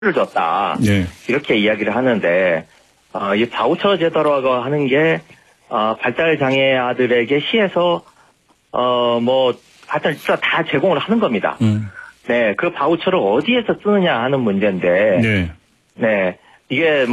를 줬다. 네. 이렇게 이야기를 하는데, 이 바우처 제도라고 하는 게, 발달 장애 아들에게 시에서, 하여튼 진짜 다 제공을 하는 겁니다. 네, 그 바우처를 어디에서 쓰느냐 하는 문제인데, 네, 이게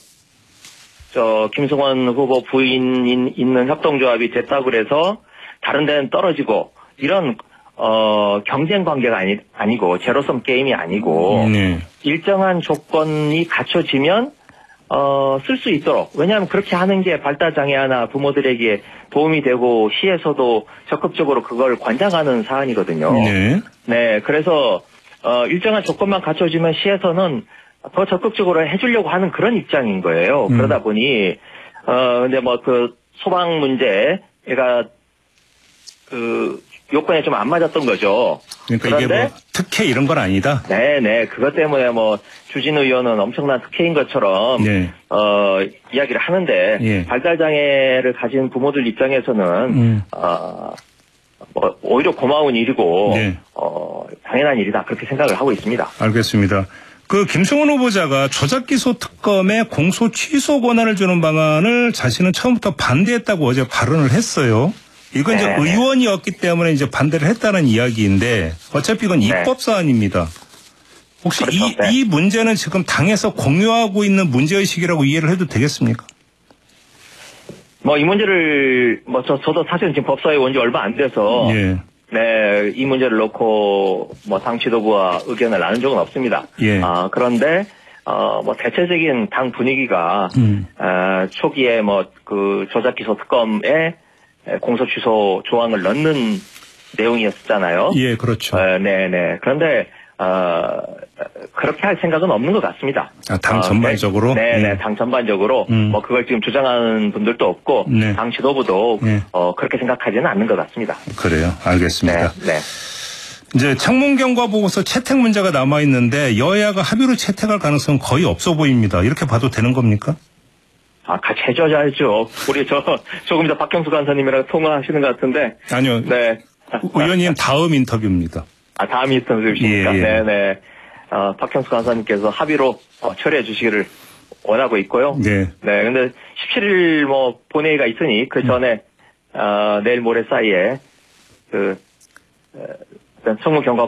김승원 후보 부인 있는 협동조합이 됐다고 그래서, 다른 데는 떨어지고, 이런, 경쟁 관계가 아니고, 제로섬 게임이 아니고, 일정한 조건이 갖춰지면, 쓸 수 있도록. 왜냐하면 그렇게 하는 게 발달장애아나 부모들에게 도움이 되고, 시에서도 적극적으로 그걸 권장하는 사안이거든요. 네, 그래서, 일정한 조건만 갖춰지면 시에서는 더 적극적으로 해주려고 하는 그런 입장인 거예요. 그러다 보니, 근데 소방 문제가, 요건에 좀 안 맞았던 거죠. 그러니까 그런데, 이게 특혜 이런 건 아니다? 네네. 그것 때문에 주진우 의원은 엄청난 특혜인 것처럼, 이야기를 하는데, 발달장애를 가진 부모들 입장에서는, 오히려 고마운 일이고, 당연한 일이다. 그렇게 생각을 하고 있습니다. 알겠습니다. 김승원 후보자가 조작기소 특검에 공소 취소 권한을 주는 방안을 자신은 처음부터 반대했다고 어제 발언을 했어요. 이건 이제 의원이었기 때문에 이제 반대를 했다는 이야기인데 어차피 이건 입법 사안입니다. 혹시 그렇죠. 이 문제는 지금 당에서 공유하고 있는 문제의식이라고 이해를 해도 되겠습니까? 이 문제를 저도 사실은 지금 법사위에 온 지 얼마 안 돼서 네, 이 문제를 놓고 당 지도부와 의견을 나눈 적은 없습니다. 그런데 대체적인 당 분위기가 초기에 조작기소 특검에 공소 취소 조항을 넣는 내용이었잖아요. 예, 그렇죠. 네네. 그런데 그렇게 할 생각은 없는 것 같습니다. 당 전반적으로? 네네. 당 전반적으로 그걸 지금 주장하는 분들도 없고 당 지도부도 그렇게 생각하지는 않는 것 같습니다. 그래요. 알겠습니다. 네. 이제 창문 경과 보고서 채택 문제가 남아 있는데 여야가 합의로 채택할 가능성은 거의 없어 보입니다. 이렇게 봐도 되는 겁니까? 같이 해줘야죠. 우리 조금 더 박형수 간사님이랑 통화하시는 것 같은데. 아니요. 네. 의원님 다음 인터뷰입니다. 다음 인터뷰십니까? 네네. 박형수 간사님께서 합의로 처리해 주시기를 원하고 있고요. 네. 근데 17일 본회의가 있으니 그 전에, 내일 모레 사이에 청문 경과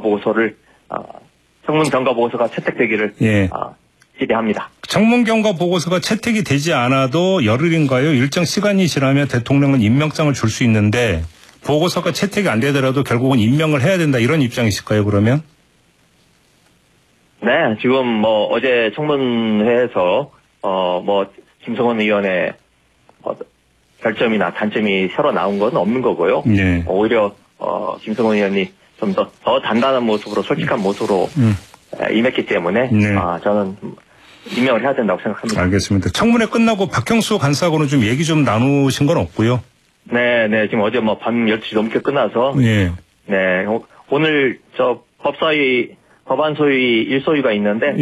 보고서가 채택되기를. 기대합니다. 청문 경과 보고서가 채택이 되지 않아도 열흘인가요? 일정 시간이 지나면 대통령은 임명장을 줄 수 있는데 보고서가 채택이 안 되더라도 결국은 임명을 해야 된다 이런 입장이실까요? 그러면? 네, 지금 어제 청문회에서 김성원 의원의 결점이나 단점이 새로 나온 건 없는 거고요. 오히려 김성원 의원이 좀 더 단단한 모습으로 솔직한 모습으로 임했기 때문에 저는 임명을 해야 된다고 생각합니다. 알겠습니다. 청문회 끝나고 박형수 간사하고는 좀 얘기 좀 나누신 건 없고요. 네, 지금 어제 밤 12시 넘게 끝나서 네, 오늘 법안 소위 1소위가 있는데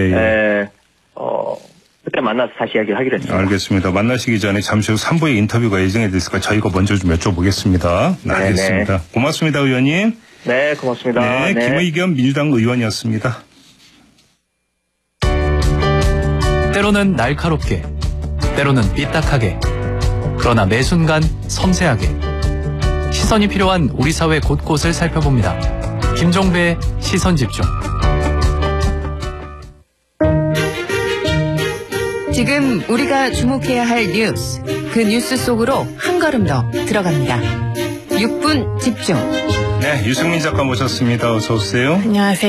그때 만나서 다시 이야기를 하기로 했습니다. 알겠습니다. 만나시기 전에 잠시 후 3부의 인터뷰가 예정이 됐으니까 저희가 먼저 좀 여쭤보겠습니다. 알겠습니다. 고맙습니다, 의원님. 네, 고맙습니다. 김의겸 민주당 의원이었습니다. 때로는 날카롭게, 때로는 삐딱하게, 그러나 매 순간 섬세하게 시선이 필요한 우리 사회 곳곳을 살펴봅니다. 김종배의 시선집중. 지금 우리가 주목해야 할 뉴스, 그 뉴스 속으로 한 걸음 더 들어갑니다. 6분 집중. 네, 유승민 작가 모셨습니다. 어서 오세요. 안녕하세요.